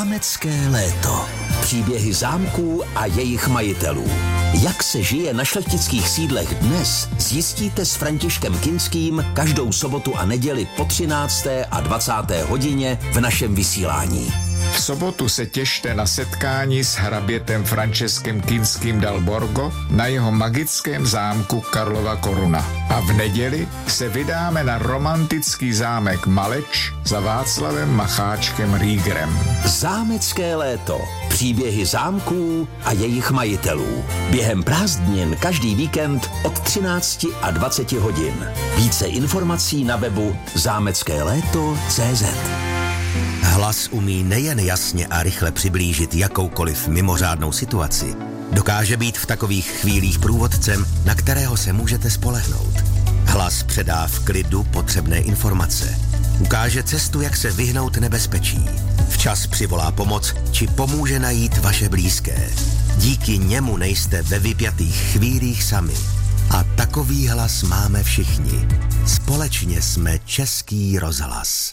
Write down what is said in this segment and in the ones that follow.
Zámecké léto. Příběhy zámků a jejich majitelů. Jak se žije na šlechtických sídlech dnes, zjistíte s Františkem Kinským každou sobotu a neděli po 13. a 20. hodině v našem vysílání. V sobotu se těšte na setkání s hrabětem Františkem Kinským dal Borgo na jeho magickém zámku Karlova Koruna. A v neděli se vydáme na romantický zámek Maleč za Václavem Macháčkem Riegerem. Zámecké léto. Příběhy zámků a jejich majitelů. Během prázdnin každý víkend od 13 a 20 hodin. Více informací na webu zámeckéléto.cz. Hlas umí nejen jasně a rychle přiblížit jakoukoliv mimořádnou situaci. Dokáže být v takových chvílích průvodcem, na kterého se můžete spolehnout. Hlas předá v klidu potřebné informace. Ukáže cestu, jak se vyhnout nebezpečí. Včas přivolá pomoc, či pomůže najít vaše blízké. Díky němu nejste ve vypjatých chvílích sami. A takový hlas máme všichni. Společně jsme Český rozhlas.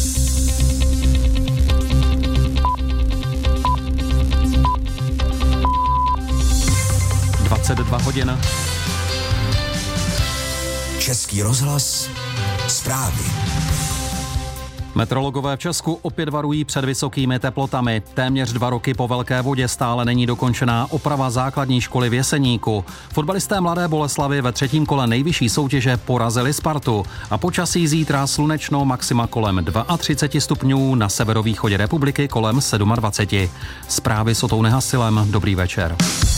22 hodin. Český rozhlas. Zprávy. Meteorologové v Česku opět varují před vysokými teplotami. Téměř 2 roky po Velké vodě stále není dokončená oprava základní školy v Jeseníku. Fotbalisté Mladé Boleslavi ve 3. kole nejvyšší soutěže porazili Spartu. A počasí zítra slunečno, maxima kolem 32 stupňů, na severovýchodě republiky kolem 27. Zprávy s Otou Nehasilem. Dobrý večer.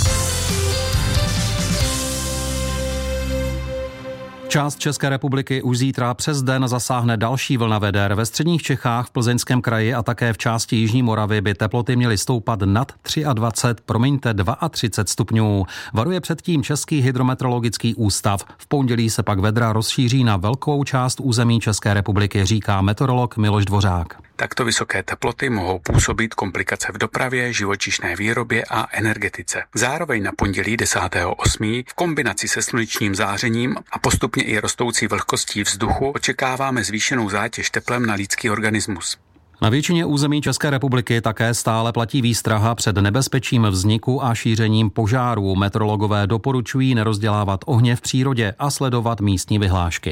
Část České republiky už zítra přes den zasáhne další vlna veder. Ve středních Čechách, v Plzeňském kraji a také v části Jižní Moravy by teploty měly stoupat nad 32 stupňů. Varuje předtím Český hydrometeorologický ústav. V pondělí se pak vedra rozšíří na velkou část území České republiky, říká meteorolog Miloš Dvořák. Takto vysoké teploty mohou působit komplikace v dopravě, živočišné výrobě a energetice. Zároveň na pondělí 10.8. v kombinaci se slunečním zářením a postupně i rostoucí vlhkostí vzduchu očekáváme zvýšenou zátěž teplem na lidský organismus. Na většině území České republiky také stále platí výstraha před nebezpečím vzniku a šířením požárů. Meteorologové doporučují nerozdělávat ohně v přírodě a sledovat místní vyhlášky.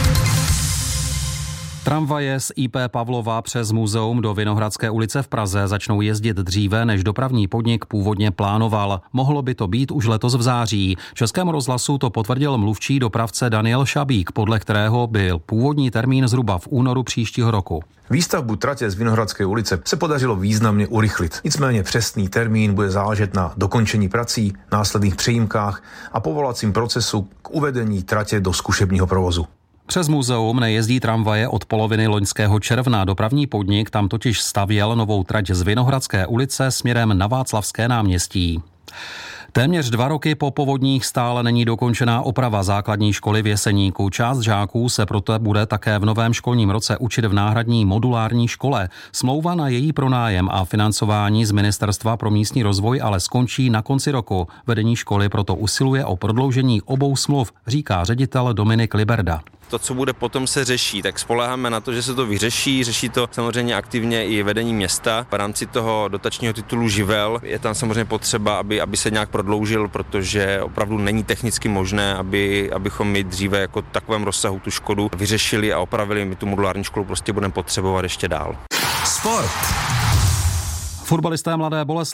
Tramvaje z IP Pavlova přes muzeum do Vinohradské ulice v Praze začnou jezdit dříve, než dopravní podnik původně plánoval. Mohlo by to být už letos v září. Českému rozhlasu to potvrdil mluvčí dopravce Daniel Šabík, podle kterého byl původní termín zhruba v únoru příštího roku. Výstavbu tratě z Vinohradské ulice se podařilo významně urychlit. Nicméně přesný termín bude záležet na dokončení prací, následných přejímkách a povolacím procesu k uvedení tratě do zkušebního provozu. Přes muzeum nejezdí tramvaje od poloviny loňského června. Dopravní podnik tam totiž stavěl novou trať z Vinohradské ulice směrem na Václavské náměstí. Téměř 2 roky po povodních stále není dokončená oprava základní školy v Jeseníku. Část žáků se proto bude také v novém školním roce učit v náhradní modulární škole. Smlouva na její pronájem a financování z Ministerstva pro místní rozvoj ale skončí na konci roku. Vedení školy proto usiluje o prodloužení obou smluv, říká ředitel Dominik Liberda. To, co bude potom, se řeší, tak spoléháme na to, že se to vyřeší. Řeší to samozřejmě aktivně i vedení města. V rámci toho dotačního titulu Živel je tam samozřejmě potřeba, aby se nějak prodloužil, protože opravdu není technicky možné, abychom my dříve jako takovém rozsahu tu škodu vyřešili a opravili. My tu modulární školu prostě budeme potřebovat ještě dál. Sport. Fotbalisté Mladé Boleslavi